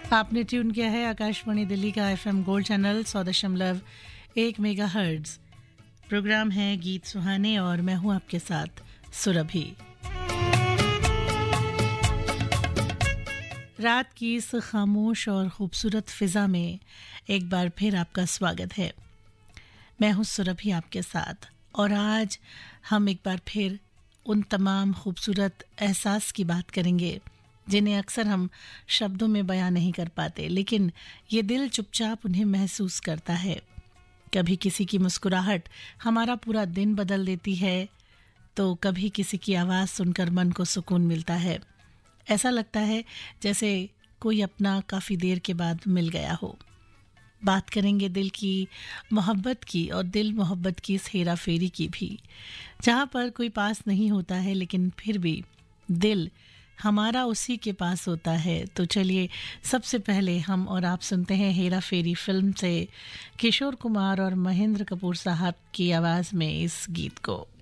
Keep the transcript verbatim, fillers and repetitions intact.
आपने ट्यून किया है आकाशवाणी दिल्ली का एफएम गोल्ड चैनल सौ दशमलव एक मेगा हर्ट्ज। प्रोग्राम है गीत सुहाने और मैं हूं आपके साथ सुरभि। रात की इस खामोश और खूबसूरत फिजा में एक बार फिर आपका स्वागत है। मैं हूं सुरभि आपके साथ और आज हम एक बार फिर उन तमाम खूबसूरत एहसास की बात करेंगे जिन्हें अक्सर हम शब्दों में बयां नहीं कर पाते, लेकिन ये दिल चुपचाप उन्हें महसूस करता है। कभी किसी की मुस्कुराहट हमारा पूरा दिन बदल देती है, तो कभी किसी की आवाज़ सुनकर मन को सुकून मिलता है। ऐसा लगता है जैसे कोई अपना काफ़ी देर के बाद मिल गया हो। बात करेंगे दिल की मोहब्बत की और दिल मोहब्बत की इस हेरा फेरी की भी, जहाँ पर कोई पास नहीं होता है लेकिन फिर भी दिल हमारा उसी के पास होता है। तो चलिए सबसे पहले हम और आप सुनते हैं हेरा फेरी फिल्म से किशोर कुमार और महेंद्र कपूर साहब की आवाज़ में इस गीत को।